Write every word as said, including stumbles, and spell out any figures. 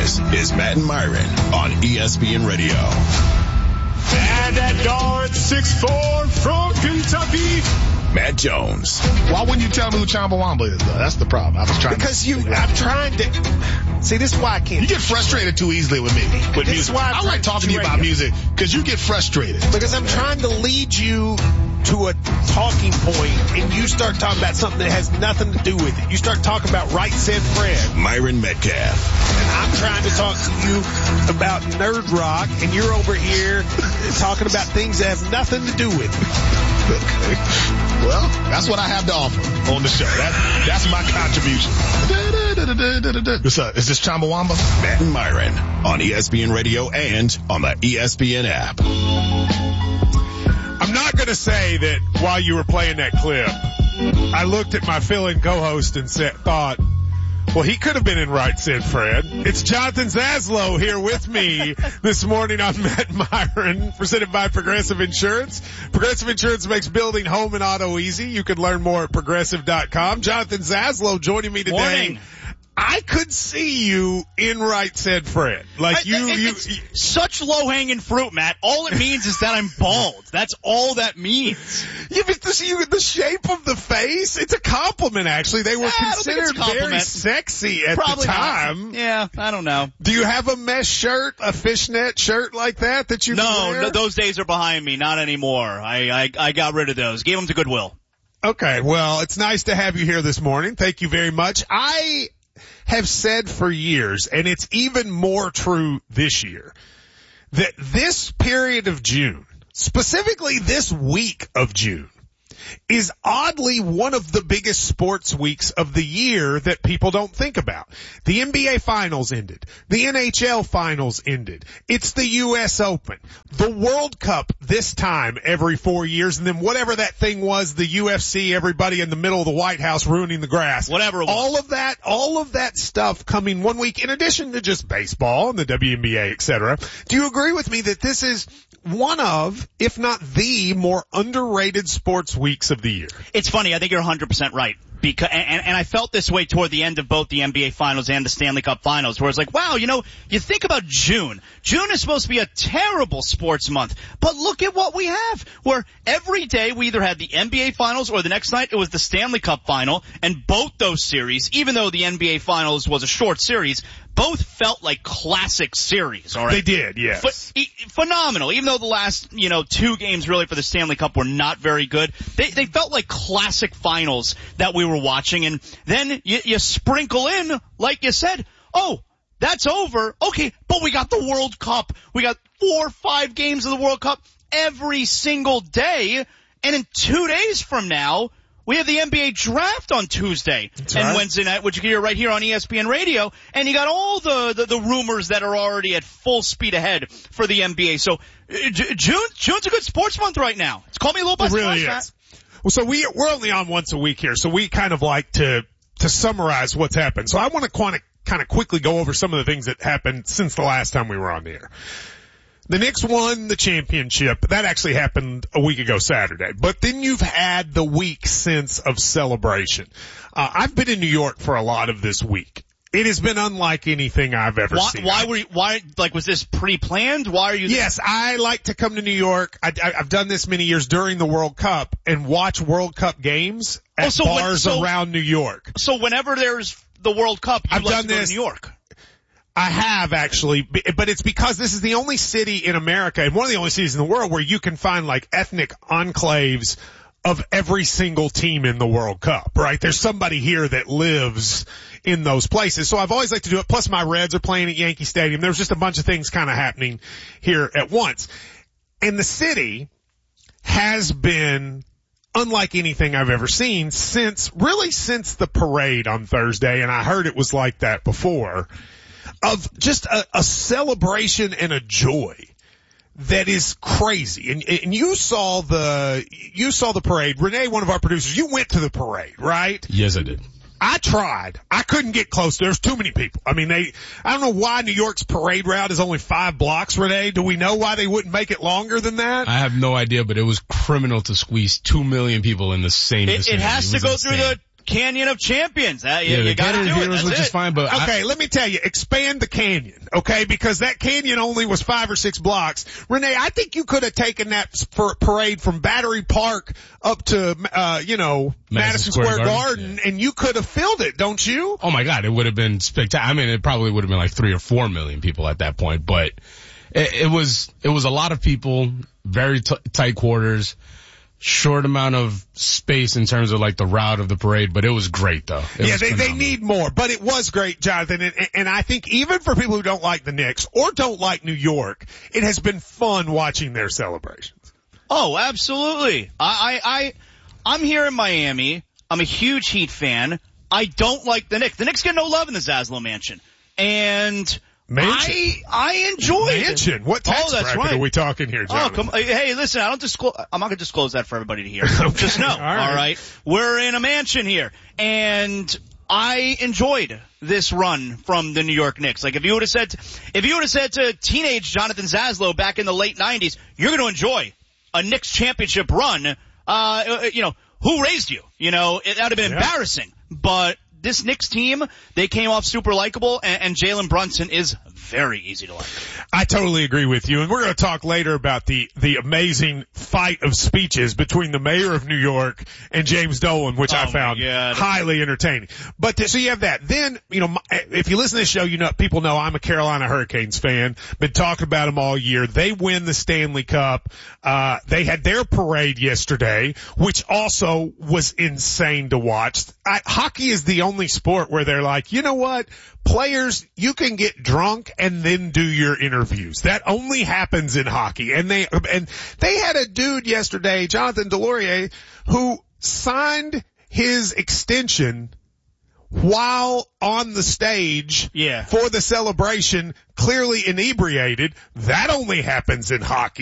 This is Matt and Myron on E S P N Radio. And that guard, six foot four from Kentucky, Matt Jones. Why wouldn't you tell me who Chumbawamba is, though? That's the problem. I was trying because to... you, I'm trying to... See, this is why I can't... You get frustrated too easily with me. With this music. Is why I like talking to you about music because you get frustrated. Because I'm trying to lead you to a talking point, and you start talking about something that has nothing to do with it. You start talking about Right Said Fred. Myron Metcalf. And I'm trying to talk to you about Nerd Rock, and you're over here talking about things that have nothing to do with it. Okay. Well, that's what I have to offer on the show. That, that's my contribution. What's up? Is this Chumbawamba? Matt and Myron on E S P N Radio and on the E S P N app. I'm not going to say that while you were playing that clip, I looked at my fill-in co-host and said, thought, well, he could have been in Right Said Fred. It's Jonathan Zaslow here with me this morning on Matt Myron, presented by Progressive Insurance. Progressive Insurance makes building home and auto easy. You can learn more at progressive dot com. Jonathan Zaslow joining me today. Morning. I could see you in Right Said Fred. Like you, I, it, you, it's you such low-hanging fruit, Matt. All it means is that I'm bald. That's all that means. Yeah, but the, you, the shape of the face, it's a compliment, actually. They were Yeah, I don't think it's considered a compliment. very sexy at Probably the time. not. Yeah, I don't know. Do you have a mesh shirt, a fishnet shirt like that that you No, can wear? no, those days are behind me. Not anymore. I, I, I got rid of those. Gave them to Goodwill. Okay, well, it's nice to have you here this morning. Thank you very much. I have said for years, and it's even more true this year, that this period of June, specifically this week of June, is oddly one of the biggest sports weeks of the year that people don't think about. The N B A Finals ended. The N H L Finals ended. It's the U S Open. The World Cup this time every four years, and then whatever that thing was, the U F C, everybody in the middle of the White House ruining the grass. Whatever it was. All of that, all of that stuff coming one week in addition to just baseball and the W N B A, et cetera. Do you agree with me that this is one of, if not the more underrated sports weeks of the year? It's funny. I think you're one hundred percent right. Because, and, and I felt this way toward the end of both the N B A Finals and the Stanley Cup Finals, where it's like, wow, you know, you think about June. June is supposed to be a terrible sports month, but look at what we have, where every day we either had the N B A Finals or the next night it was the Stanley Cup Final, and both those series, even though the N B A Finals was a short series, both felt like classic series, all right? They did, yes. Ph- e- phenomenal. Even though the last, you know, two games really for the Stanley Cup were not very good, they, they felt like classic finals that we were watching. And then you, you sprinkle in, like you said, oh, that's over. Okay, but we got the World Cup. We got four or five games of the World Cup every single day. And in two days from now, we have the N B A draft on Tuesday That's and right. Wednesday night, which you can hear right here on E S P N Radio. And you got all the, the, the rumors that are already at full speed ahead for the N B A. So uh, J- June, June's a good sports month right now. It's called me a little bit. It really is. Well, so we, we're only on once a week here, so we kind of like to, to summarize what's happened. So I want to kind of, kind of quickly go over some of the things that happened since the last time we were on the air. The Knicks won the championship. That actually happened a week ago Saturday. But then you've had the week since of celebration. Uh, I've been in New York for a lot of this week. It has been unlike anything I've ever Why, seen. why were you, why, like, was this pre-planned? Why are you? Yes, I like to come to New York. I, I, I've done this many years during the World Cup and watch World Cup games at Oh, so when- bars so- around New York. So whenever there's the World Cup, you I've like done to go this- to New York. I have actually, but it's because this is the only city in America and one of the only cities in the world where you can find like ethnic enclaves of every single team in the World Cup, right? There's somebody here that lives in those places. So I've always liked to do it. Plus my Reds are playing at Yankee Stadium. There's just a bunch of things kind of happening here at once. And the city has been unlike anything I've ever seen since, really since the parade on Thursday. And I heard it was like that before. Of just a, a celebration and a joy that is crazy. And, and you saw the, you saw the parade. Renee, one of our producers, you went to the parade, right? Yes, I did. I tried. I couldn't get close. There's too many people. I mean, they, I don't know why New York's parade route is only five blocks, Renee. Do we know why they wouldn't make it longer than that? I have no idea, but it was criminal to squeeze two million people in the same It, it vicinity. has to was go insane. through the Canyon of Champions. Uh, you yeah, you the got to Canyon do of it. Heroes That's was it. just fine, but Okay, I, let me tell you, expand the canyon, okay? Because that canyon only was five or six blocks. Renee, I think you could have taken that for parade from Battery Park up to, uh, you know, Madison, Madison Square, Square Garden, Garden, yeah. and you could have filled it, don't you? oh my God, it would have been spectacular. I mean, it probably would have been like three or four million people at that point, but it, it was, it was a lot of people, very t- tight quarters. Short amount of space in terms of like the route of the parade, but it was great though. It yeah, was they, they phenomenal. need more, but it was great, Jonathan. And, and I think even for people who don't like the Knicks or don't like New York, it has been fun watching their celebrations. Oh, absolutely. I, I, I, I'm here in Miami. I'm a huge Heat fan. I don't like the Knicks. The Knicks get no love in the Zaslow Mansion. And Mansion. I, I enjoyed Mansion. What tax oh, that's bracket right. are we talking here, Oh, Jonathan? come, hey, listen, I don't disclose, I'm not going to disclose that for everybody to hear. Just know, All right. all right? We're in a mansion here. And I enjoyed this run from the New York Knicks. Like if you would have said, if you would have said to teenage Jonathan Zaslow back in the late nineties, you're going to enjoy a Knicks championship run, uh, you know, who raised you? You know, it would have been Yeah. embarrassing. But this Knicks team, they came off super likable, and, and Jalen Brunson is very easy to like. I totally agree with you, and we're going to talk later about the the amazing fight of speeches between the mayor of New York and James Dolan, which Oh, I my found God. highly entertaining. But th- so you have that. Then, you know, my, if you listen to this show, you know, people know I'm a Carolina Hurricanes fan. Been talking about them all year. They win the Stanley Cup. Uh, they had their parade yesterday, which also was insane to watch. I, hockey is the only sport where they're like, you know what? Players, you can get drunk and then do your interviews. That only happens in hockey. And they, and they had a dude yesterday, Jonathan Delorier, who signed his extension while on the stage Yeah. for the celebration, clearly inebriated. That only happens in hockey.